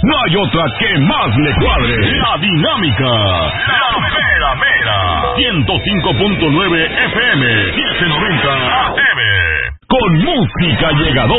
no hay otra que más le cuadre. La Dinámica. La Mera Mera. 105.9 FM. 790 AM. Con música llegadora.